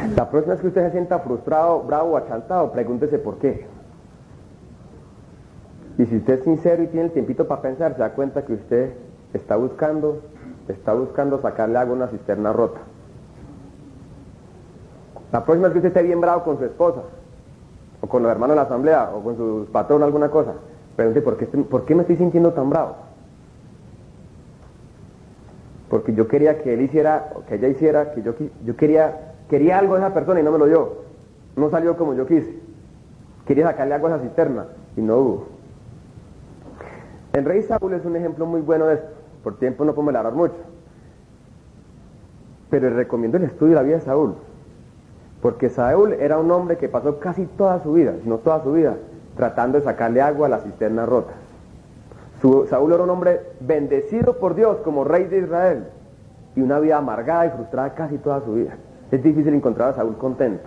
La próxima vez que usted se sienta frustrado, bravo o achantado, pregúntese por qué. Y si usted es sincero y tiene el tiempito para pensar, se da cuenta que usted está buscando sacarle agua a una cisterna rota. La próxima vez que usted esté bien bravo con su esposa, o con los hermanos de la asamblea, o con su patrón, alguna cosa, pregunte por qué me estoy sintiendo tan bravo. Porque yo quería que él hiciera, o que ella hiciera, que yo quería algo de esa persona y no me lo dio. No salió como yo quise. Quería sacarle agua a esa cisterna y no hubo. El rey Saúl es un ejemplo muy bueno de esto. Por tiempo no podemos hablar mucho. Pero les recomiendo el estudio de la vida de Saúl. Porque Saúl era un hombre que pasó casi toda su vida, si no toda su vida, tratando de sacarle agua a la cisterna rota. Saúl era un hombre bendecido por Dios como rey de Israel y una vida amargada y frustrada casi toda su vida. Es difícil encontrar a Saúl contento.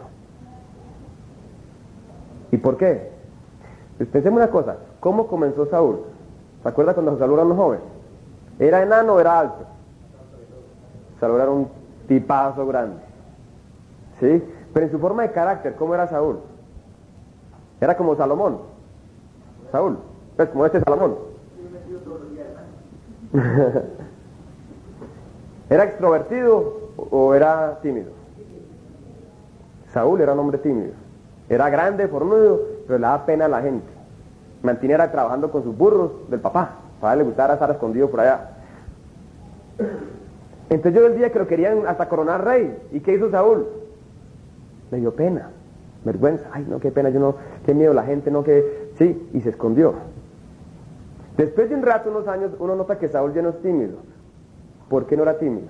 ¿Y por qué? Pues pensemos una cosa, ¿cómo comenzó Saúl? ¿Se acuerda cuando Saúl era un joven? ¿Era enano o era alto? Saúl era un tipazo grande. ¿Sí? Pero en su forma de carácter, ¿cómo era Saúl? Era como Salomón. Saúl, pues como este Salomón. ¿Era extrovertido o era tímido? Saúl era un hombre tímido. Era grande, fornudo, pero le daba pena a la gente. Mantenía trabajando con sus burros del papá. Para él le gustaba estar escondido por allá. Entonces yo el día que lo querían hasta coronar rey. ¿Y qué hizo Saúl? Le dio pena, vergüenza. Ay, no, qué pena, qué miedo la gente, no, que... Sí, y se escondió. Después de un rato, unos años, uno nota que Saúl ya no es tímido. ¿Por qué no era tímido?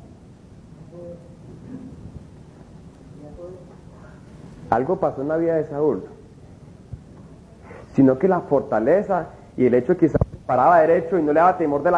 Algo pasó en la vida de Saúl. Sino que la fortaleza y el hecho de que Saúl paraba derecho y no le daba temor de la